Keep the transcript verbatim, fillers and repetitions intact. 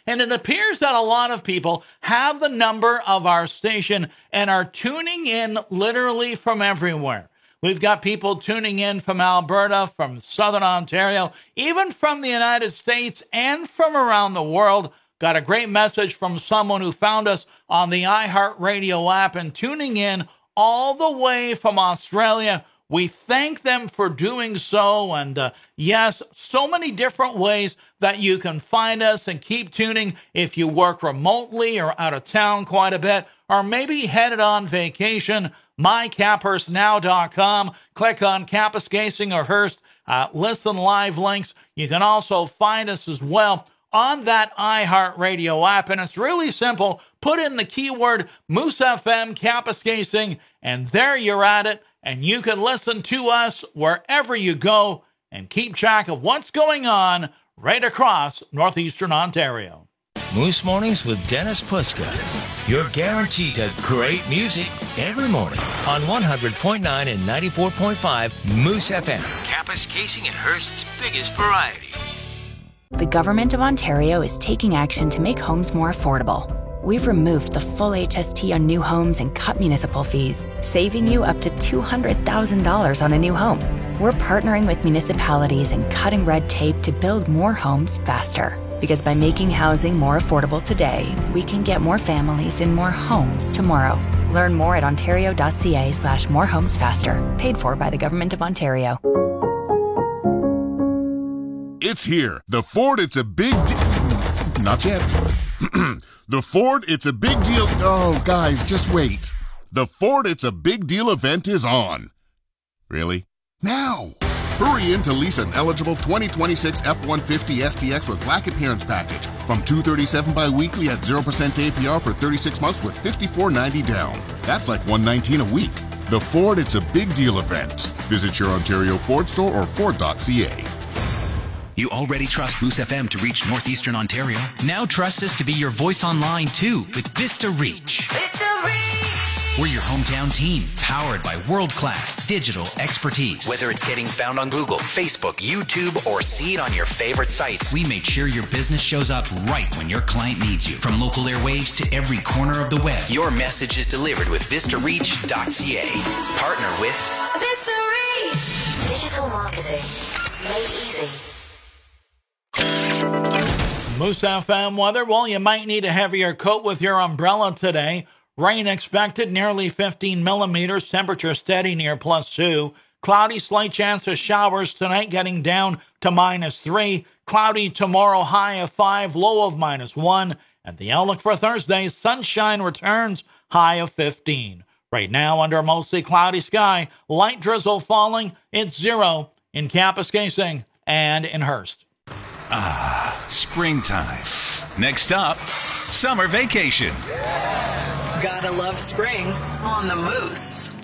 And it appears that a lot of people have the number of our station and are tuning in literally from everywhere. We've got people tuning in from Alberta, from Southern Ontario, even from the United States and from around the world. Got a great message from someone who found us on the iHeartRadio app and tuning in all the way from Australia. We thank them for doing so. And uh, yes, so many different ways that you can find us and keep tuning if you work remotely or out of town quite a bit, or maybe headed on vacation. my caphurst now dot com. Click on Campus Casing or Hearst. Uh, listen live links. You can also find us as well on that iHeartRadio app. And it's really simple. Put in the keyword Moose F M Campus Casing, and there you're at it. And you can listen to us wherever you go and keep track of what's going on right across northeastern Ontario. Moose Mornings with Dennis Puska. You're guaranteed to great music every morning on one hundred point nine and ninety-four point five Moose F M. Campus Casing and Hearst's biggest variety. The Government of Ontario is taking action to make homes more affordable. We've removed the full H S T on new homes and cut municipal fees, saving you up to two hundred thousand dollars on a new home. We're partnering with municipalities and cutting red tape to build more homes faster. Because by making housing more affordable today, we can get more families in more homes tomorrow. Learn more at ontario.ca slash more homes faster. Paid for by the Government of Ontario. It's here. The Ford It's a Big Deal. Not yet. The Ford It's a Big Deal. Oh, guys, just wait. The Ford It's a Big Deal event is on. Really? Now. Hurry in to lease an eligible twenty twenty-six F one fifty S T X with Black Appearance Package from two hundred thirty-seven dollars bi-weekly at zero percent A P R for thirty-six months with fifty-four ninety down. That's like one hundred nineteen dollars a week. The Ford It's a Big Deal event. Visit your Ontario Ford store or Ford dot C A. You already trust Moose F M to reach northeastern Ontario. Now trust us to be your voice online too with Vista Reach. Vista Reach! We're your hometown team, powered by world-class digital expertise. Whether it's getting found on Google, Facebook, YouTube, or see it on your favorite sites, we made sure your business shows up right when your client needs you. From local airwaves to every corner of the web, your message is delivered with vista reach dot c a. Partner with Vista Reach! Digital marketing made easy. Moose F M weather. Well, you might need a heavier coat with your umbrella today. Rain expected, nearly fifteen millimeters. Temperature steady near plus two. Cloudy, slight chance of showers tonight, getting down to minus three. Cloudy tomorrow, high of five, low of minus one. And the outlook for Thursday, sunshine returns, high of fifteen. Right now, under a mostly cloudy sky, light drizzle falling. It's zero in Campus Casing and in Hearst. Ah, springtime. Next up, summer vacation. Gotta love spring on the Moose.